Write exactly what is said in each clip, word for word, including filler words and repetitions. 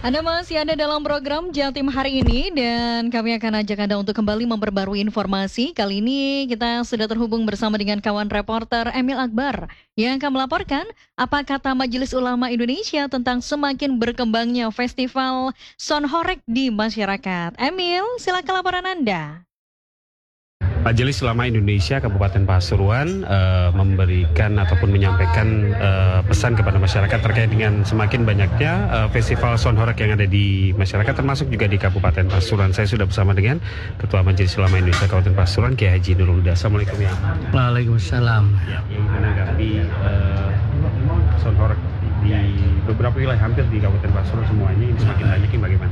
Anda masih ada dalam program Jatim hari ini dan kami akan ajak Anda untuk kembali memperbarui informasi. Kali ini kita sudah terhubung bersama dengan kawan reporter Emil Akbar yang akan melaporkan apa kata Majelis Ulama Indonesia tentang semakin berkembangnya festival Sonhoreg di masyarakat. Emil, silakan laporan Anda. Majelis Ulama Indonesia Kabupaten Pasuruan uh, memberikan ataupun menyampaikan uh, pesan kepada masyarakat terkait dengan semakin banyaknya uh, festival Sonhoreg yang ada di masyarakat, termasuk juga di Kabupaten Pasuruan. Saya sudah bersama dengan Ketua Majelis Ulama Indonesia Kabupaten Pasuruan, Kiai Haji Nurul Huda. Assalamualaikum ya. Waalaikumsalam. Ya, yang menanggapi uh, Sonhoreg di beberapa wilayah hampir di Kabupaten Pasuruan semuanya ini semakin banyak, ini bagaimana?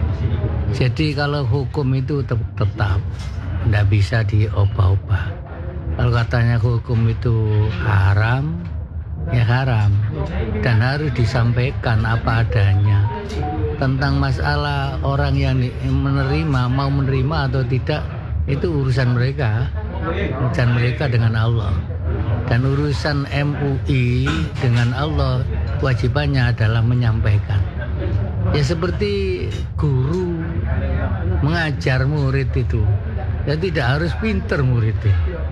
Jadi kalau hukum itu tetap, tetap tidak bisa diubah-ubah. Kalau katanya hukum itu haram, ya haram. Dan harus disampaikan apa adanya. Tentang masalah orang yang menerima, mau menerima atau tidak, itu urusan mereka. Urusan mereka dengan Allah. Dan urusan M U I dengan Allah, kewajibannya adalah menyampaikan. Ya seperti guru mengajar murid itu. Ya tidak harus pinter muridnya.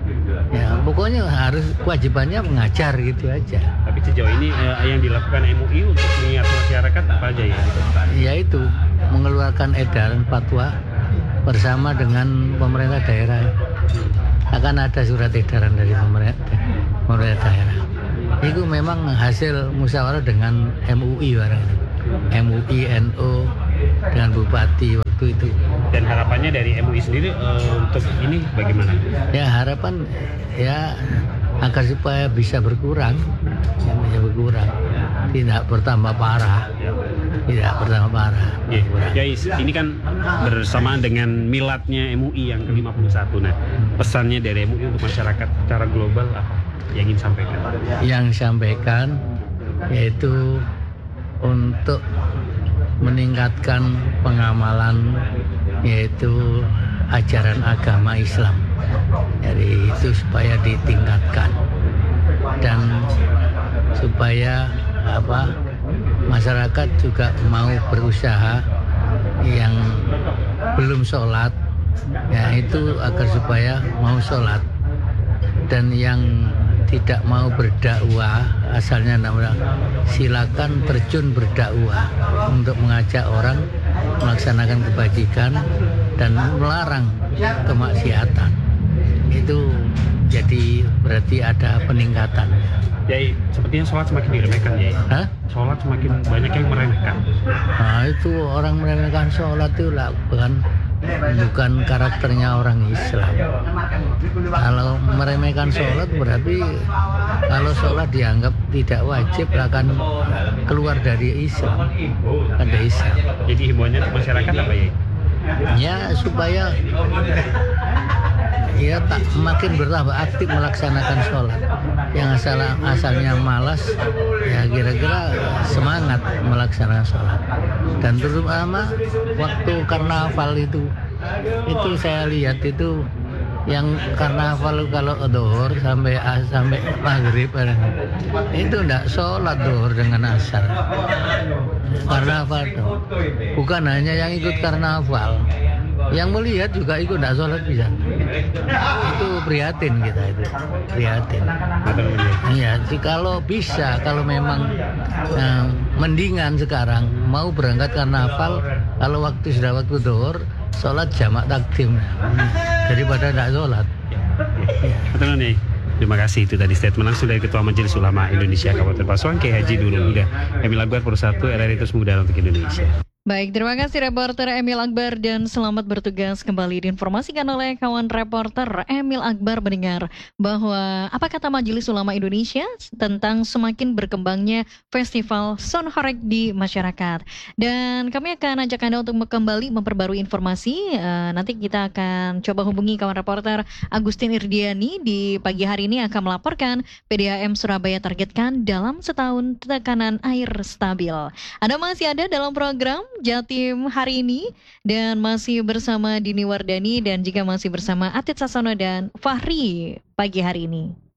Ya pokoknya harus kewajibannya mengajar gitu aja. Tapi sejauh ini eh, yang dilakukan M U I untuk mengingat masyarakat apa aja ya? Yaitu mengeluarkan edaran fatwa bersama dengan pemerintah daerah. Akan ada surat edaran dari pemerintah, pemerintah daerah. Itu memang hasil musyawarah dengan M U I barang. M U I, N U dengan bupati waktu itu. Dan harapannya dari M U I sendiri uh, untuk ini bagaimana? Ya harapan ya agar supaya bisa berkurang, ya, bisa berkurang, tidak bertambah parah, tidak bertambah parah. Ya, guys, ini kan bersamaan dengan miladnya M U I yang ke lima puluh satu. Nah, pesannya dari M U I untuk masyarakat secara global apa yang ingin sampaikan? Yang sampaikan yaitu untuk meningkatkan pengamalan yaitu ajaran agama Islam. Jadi itu supaya ditingkatkan dan supaya apa masyarakat juga mau berusaha yang belum sholat ya itu agar supaya mau sholat, dan yang tidak mau berdakwah asalnya namanya silakan terjun berdakwah untuk mengajak orang melaksanakan kebajikan dan melarang kemaksiatan. Itu jadi berarti ada peningkatan. Jadi sepertinya sholat semakin diremehkan ya. Hah? Sholat semakin banyak yang meremehkan. Nah itu orang meremehkan sholat itu lah bukan bukan karakternya orang Islam. Kalau meremehkan sholat berarti kalau sholat dianggap tidak wajib akan keluar dari Islam. Ada Islam. Jadi himbauannya untuk masyarakat apa ya? Ya supaya ya tak makin bertambah aktif melaksanakan sholat. Yang asal asalnya malas ya kira-kira semangat melaksanakan sholat. Dan terutama waktu karnaval itu itu saya lihat itu yang karnaval kalau dohor sampai sampai maghrib itu enggak sholat dohor dengan asar. Karnaval itu bukan hanya yang ikut karnaval, yang melihat juga ikut enggak sholat bisa. Itu prihatin kita itu, prihatin. Iya, kalau bisa, kalau memang eh, mendingan sekarang mau berangkat karnaval, kalau waktu sudah waktu dohor, sholat jamak takdim daripada tidak sholat. Betul nih. Terima kasih, itu tadi statement langsung dari Ketua Majelis Ulama Indonesia Kabupaten Pasuruan, Kiai Haji Nurul Huda. Emil Akbar, Persatu R R I Terus Muda untuk Indonesia. Baik, terima kasih reporter Emil Akbar dan selamat bertugas kembali. Diinformasikan oleh kawan reporter Emil Akbar mendengar bahwa apa kata Majelis Ulama Indonesia tentang semakin berkembangnya festival Sonhoreg di masyarakat. Dan kami akan ajak Anda untuk kembali memperbarui informasi. Uh, nanti kita akan coba hubungi kawan reporter Agustin Irdiani di pagi hari ini akan melaporkan P D A M Surabaya targetkan dalam setahun tekanan air stabil. Anda masih ada dalam program Jatim hari ini dan masih bersama Dini Wardani dan juga masih bersama Atit Sasono dan Fahri pagi hari ini.